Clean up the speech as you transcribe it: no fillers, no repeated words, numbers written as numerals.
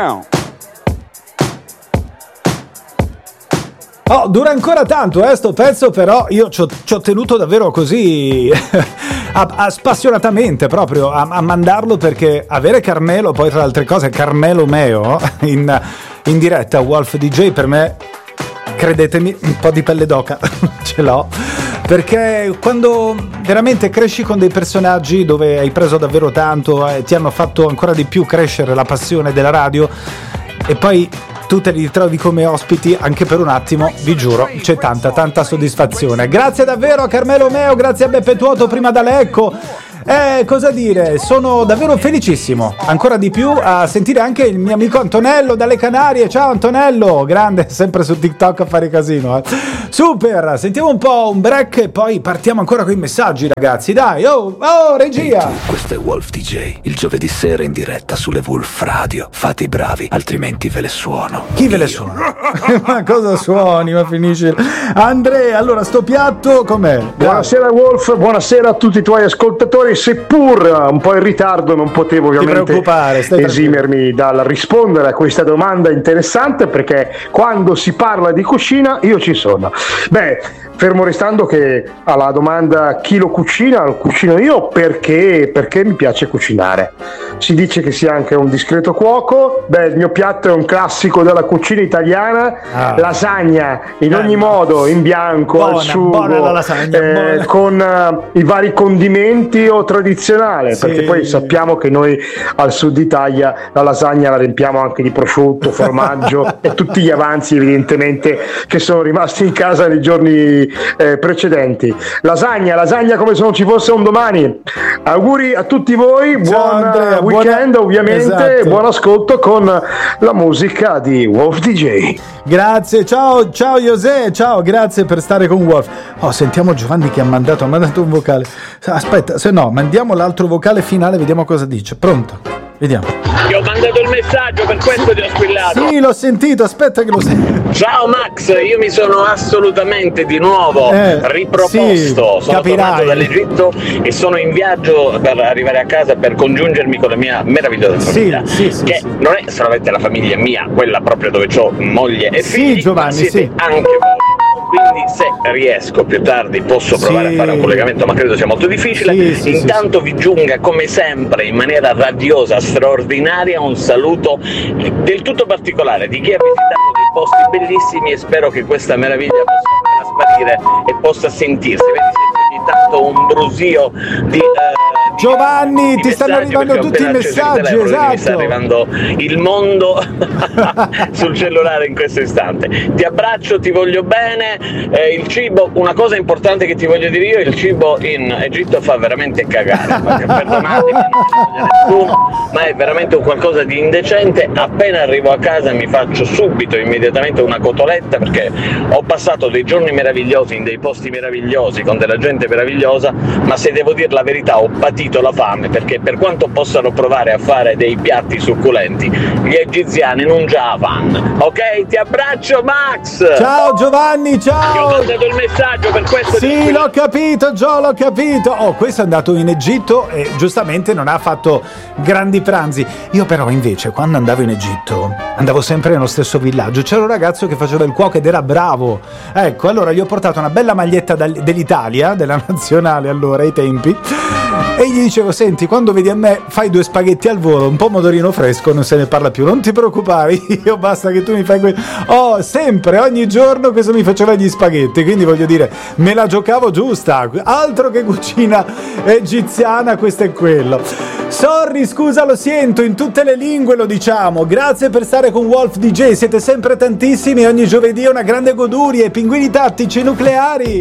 Oh, dura ancora tanto sto pezzo, però io ci ho tenuto davvero così spassionatamente proprio a mandarlo, perché avere Carmelo, poi tra le altre cose Carmelo Meo in diretta a Wolf DJ, per me, credetemi, un po' di pelle d'oca ce l'ho, perché quando veramente cresci con dei personaggi dove hai preso davvero tanto e ti hanno fatto ancora di più crescere la passione della radio, e poi tu te li ritrovi come ospiti anche per un attimo, vi giuro, c'è tanta soddisfazione. Grazie davvero a Carmelo Meo, grazie a Beppe Tuoto prima da Lecco. Cosa dire, sono davvero felicissimo ancora di più a sentire anche il mio amico Antonello dalle Canarie. Ciao Antonello, grande, sempre su TikTok a fare casino, super. Sentiamo un po' un break e poi partiamo ancora con i messaggi, ragazzi, dai. Oh regia. Questo è Wolf DJ, il giovedì sera in diretta sulle Wolf Radio. Fate i bravi, altrimenti ve le suono. Chi ve le suona? Ma cosa suoni? Ma finisci. Andrea, allora sto piatto com'è? Buonasera Wolf, buonasera a tutti i tuoi ascoltatori. Seppur un po' in ritardo, non potevo ovviamente esimermi dal rispondere a questa domanda interessante, perché quando si parla di cucina io ci sono. Fermo restando che alla domanda chi lo cucina, lo cucino io perché mi piace cucinare. Si dice che sia anche un discreto cuoco. Il mio piatto è un classico della cucina italiana, lasagna in ogni modo, in bianco, buona, al sugo, buona la lasagna, buona. Con i vari condimenti o tradizionale, sì. Perché poi sappiamo che noi al sud Italia la lasagna la riempiamo anche di prosciutto, formaggio e tutti gli avanzi evidentemente che sono rimasti in casa nei giorni precedenti. Lasagna come se non ci fosse un domani. Auguri a tutti voi, buon Andrea, weekend ovviamente, esatto. Buon ascolto con la musica di Wolf DJ. Grazie, ciao José, ciao, grazie per stare con Wolf. Sentiamo Giovanni che ha mandato un vocale. Aspetta, se no, mandiamo l'altro vocale finale, vediamo cosa dice. Pronto? Vediamo. Ti ho mandato il messaggio, per questo ti ho squillato. Sì, l'ho sentito, aspetta che lo sento. Ciao Max, io mi sono assolutamente di nuovo riproposto. Sì, sono capirai. tornato dall'Egitto e sono in viaggio per arrivare a casa per congiungermi con la mia meravigliosa famiglia. Sì, che non è solamente la famiglia mia, quella proprio dove ho moglie e figli, Giovanni, ma siete anche voi. Quindi se riesco più tardi posso provare a fare un collegamento, ma credo sia molto difficile. Intanto vi giunga come sempre in maniera radiosa, straordinaria, un saluto del tutto particolare di chi ha visitato dei posti bellissimi, e spero che questa meraviglia possa sparire e possa sentirsi. Vedi, senti ogni tanto un brusio di Giovanni, ti stanno arrivando tutti i messaggi, esatto. Mi sta arrivando il mondo sul cellulare in questo istante. Ti abbraccio, ti voglio bene. Il cibo, una cosa importante che ti voglio dire io, il cibo in Egitto fa veramente cagare, perdonatemi, non ci voglia nessuno, ma è veramente un qualcosa di indecente. Appena arrivo a casa mi faccio subito, immediatamente una cotoletta, perché ho passato dei giorni meravigliosi in dei posti meravigliosi con della gente meravigliosa, ma se devo dire la verità ho patito la fame, perché per quanto possano provare a fare dei piatti succulenti, gli egiziani non già vanno. Ok, ti abbraccio Max. Ciao Giovanni, ciao. Ti ho mandato il messaggio, per questo. Sì, l'ho capito, Gio, l'ho capito. Questo è andato in Egitto e giustamente non ha fatto grandi pranzi. Io però invece quando andavo in Egitto andavo sempre nello stesso villaggio. C'era un ragazzo che faceva il cuoco ed era bravo. Ecco, allora gli ho portato una bella maglietta dell'Italia, della nazionale allora, ai tempi. E gli dicevo: senti, quando vedi a me fai 2 spaghetti al volo, un pomodorino fresco, non se ne parla più, non ti preoccupare, io basta che tu mi fai sempre, ogni giorno questo mi faceva gli spaghetti, quindi voglio dire, me la giocavo giusta, altro che cucina egiziana, questo è quello. Sorry, scusa, lo sento, in tutte le lingue lo diciamo. Grazie per stare con Wolf DJ, siete sempre tantissimi, ogni giovedì è una grande goduria, i pinguini tattici nucleari.